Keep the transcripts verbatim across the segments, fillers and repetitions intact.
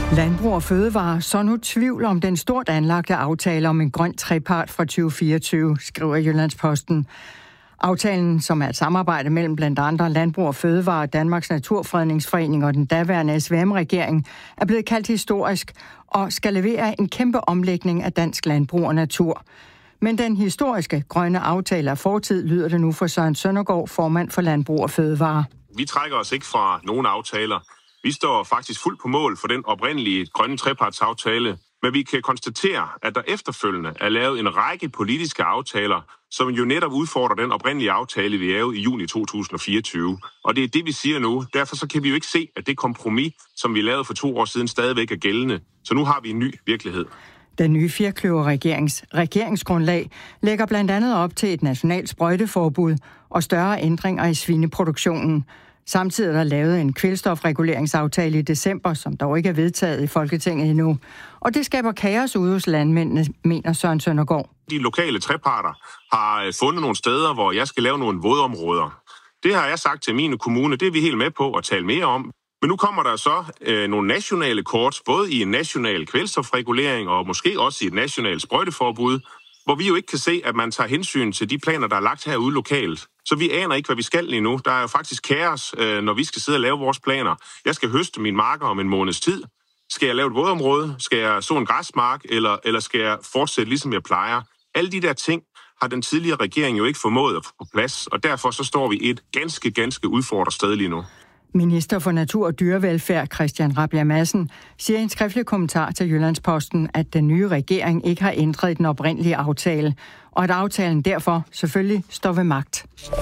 Landbrug og Fødevare så nu tvivl om den stort anlagte aftale om en grøn trepart fra tyve fireogtyve, skriver Jyllandsposten. Aftalen, som er et samarbejde mellem blandt andre Landbrug og Fødevare, Danmarks Naturfredningsforening og den daværende S V M-regering, er blevet kaldt historisk og skal levere en kæmpe omlægning af dansk landbrug og natur. Men den historiske grønne aftale af fortid, lyder det nu for Søren Søndergaard, formand for Landbrug og Fødevare. Vi trækker os ikke fra nogen aftaler. Vi står faktisk fuldt på mål for den oprindelige grønne trepartsaftale, men vi kan konstatere, at der efterfølgende er lavet en række politiske aftaler, som jo netop udfordrer den oprindelige aftale, vi lavede i juni to tusind fireogtyve. Og det er det, vi siger nu. Derfor så kan vi jo ikke se, at det kompromis, som vi lavede for to år siden, stadigvæk er gældende. Så nu har vi en ny virkelighed. Den nye firkløver-regerings regeringsgrundlag lægger blandt andet op til et nationalt sprøjteforbud og større ændringer i svineproduktionen. Samtidig er der lavet en kvælstofreguleringsaftale i december, som dog ikke er vedtaget i Folketinget endnu. Og det skaber kaos ude hos landmændene, mener Søren Søndergaard. De lokale treparter har fundet nogle steder, hvor jeg skal lave nogle vådområder. Det har jeg sagt til mine kommuner, det er vi helt med på at tale mere om. Men nu kommer der så øh, nogle nationale kort, både i en national kvælstofregulering og måske også i et nationalt sprøjteforbud, hvor vi jo ikke kan se, at man tager hensyn til de planer, der er lagt herude lokalt. Så vi aner ikke, hvad vi skal lige nu. Der er jo faktisk kaos, øh, når vi skal sidde og lave vores planer. Jeg skal høste mine marker om en måneds tid. Skal jeg lave et vådområde? Skal jeg så en græsmark? Eller, eller skal jeg fortsætte, ligesom jeg plejer? Alle de der ting har den tidligere regering jo ikke formået at få på plads, og derfor så står vi et ganske, ganske udfordret sted lige nu. Minister for Natur og Dyrevelfærd, Christian Rabjerg Madsen, siger i en skriftlig kommentar til Jyllandsposten, at den nye regering ikke har ændret den oprindelige aftale, og at aftalen derfor selvfølgelig står ved magt.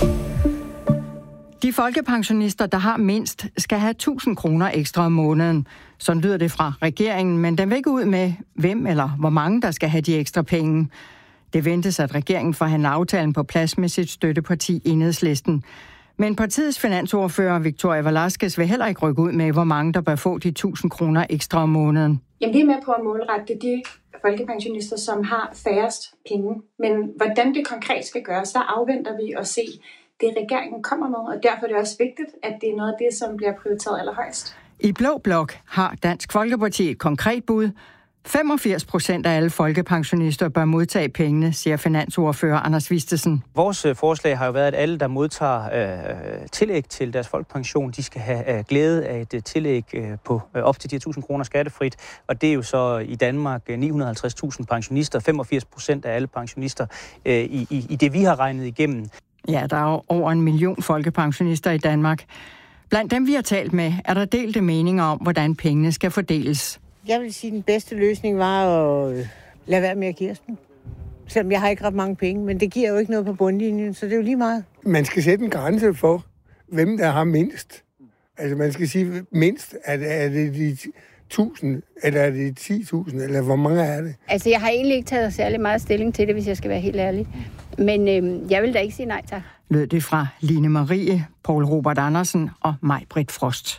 De folkepensionister, der har mindst, skal have tusind kroner ekstra om måneden. Sådan lyder det fra regeringen, men den vil ikke ud med, hvem eller hvor mange, der skal have de ekstra penge. Det ventes, at regeringen forhandler aftalen på plads med sit støtteparti Enhedslisten. Men partiets finansordfører, Victoria Velasquez, vil heller ikke rykke ud med, hvor mange der bør få de tusind kroner ekstra om måneden. Jamen, det er med på at målrette de folkepensionister, som har færrest penge. Men hvordan det konkret skal gøres, der afventer vi at se det, regeringen kommer med. Og derfor er det også vigtigt, at det er noget af det, som bliver prioriteret allerhøjst. I Blå Blok har Dansk Folkeparti et konkret bud. femogfirs procent af alle folkepensionister bør modtage pengene, siger finansordfører Anders Vistesen. Vores forslag har jo været, at alle, der modtager øh, tillæg til deres folkepension, de skal have øh, glæde af et øh, tillæg øh, på øh, op til de tusind kroner skattefrit. Og det er jo så i Danmark øh, ni hundrede og halvtreds tusind pensionister, femogfirs procent af alle pensionister øh, i, i, i det, vi har regnet igennem. Ja, der er jo over en million folkepensionister i Danmark. Blandt dem, vi har talt med, er der delte meninger om, hvordan pengene skal fordeles. Jeg vil sige, at den bedste løsning var at lade være med at give os dem. Selvom jeg har ikke ret mange penge, men det giver jo ikke noget på bundlinjen, så det er jo lige meget. Man skal sætte en grænse for, hvem der har mindst. Altså man skal sige mindst, er det, er det de tusind, eller er det ti tusind, eller hvor mange er det? Altså jeg har egentlig ikke taget særlig meget stilling til det, hvis jeg skal være helt ærlig. Men øh, jeg vil da ikke sige nej tak. Lød det fra Line Marie, Poul Robert Andersen og Maj-Britt Frost.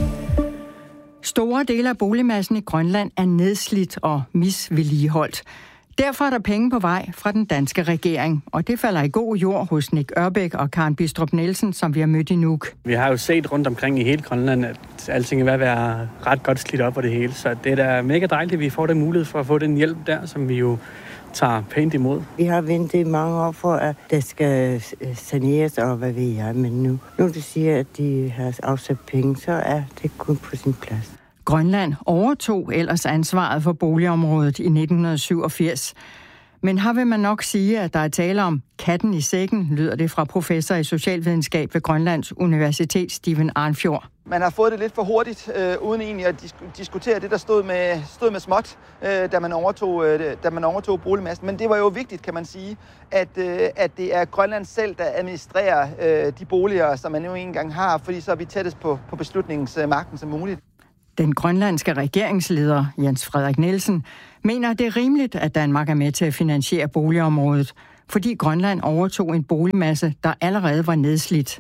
Store dele af boligmassen i Grønland er nedslidt og misvedligeholdt. Derfor er der penge på vej fra den danske regering, og det falder i god jord hos Nick Ørbæk og Karen Bistrup Nielsen, som vi har mødt i Nuuk. Vi har jo set rundt omkring i hele Grønland, at alting er ved at være ret godt slidt op på det hele, så det er da mega dejligt, at vi får den mulighed for at få den hjælp der, som vi jo tager pænt imod. Vi har ventet i mange år for, at det skal saneres, og hvad ved jeg, men nu, nu du siger, at de har afsat penge, så er det kun på sin plads. Grønland overtog ellers ansvaret for boligområdet i nitten syvogfirs. Men her vil man nok sige, at der er tale om katten i sækken, lyder det fra professor i socialvidenskab ved Grønlands Universitet, Steven Arnfjord. Man har fået det lidt for hurtigt, øh, uden egentlig at disk- diskutere det, der stod med, stod med småt, øh, da, man overtog, øh, da man overtog boligmassen. Men det var jo vigtigt, kan man sige, at, øh, at det er Grønland selv, der administrerer øh, de boliger, som man nu engang har, fordi så er vi tættest på, på beslutningsmagten som muligt. Den grønlandske regeringsleder, Jens Frederik Nielsen, mener, at det er rimeligt, at Danmark er med til at finansiere boligområdet, fordi Grønland overtog en boligmasse, der allerede var nedslidt.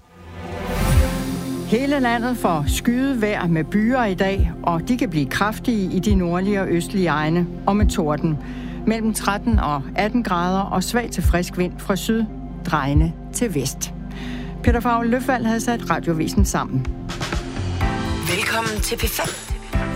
Hele landet får skyet vejr med byer i dag, og de kan blive kraftige i de nordlige og østlige egne og med torden. Mellem tretten og atten grader og svag til frisk vind fra syd, drejende til vest. Peter Favl Løfvald havde sat radiovisen sammen. Velkommen til P fem.